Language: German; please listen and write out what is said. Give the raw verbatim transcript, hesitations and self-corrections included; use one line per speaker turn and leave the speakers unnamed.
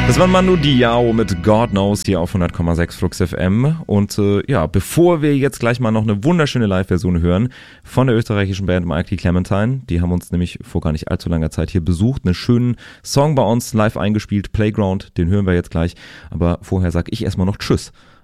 Das war Manu Diao mit God Knows hier auf hundert Komma sechs Flux F M. Und äh, ja, bevor wir jetzt gleich mal noch eine wunderschöne Live-Version hören von der österreichischen Band Mighty Clementine, die haben uns nämlich vor gar nicht allzu langer Zeit hier besucht, einen schönen Song bei uns live eingespielt, Playground, den hören wir jetzt gleich. Aber vorher sag ich erstmal noch Tschüss.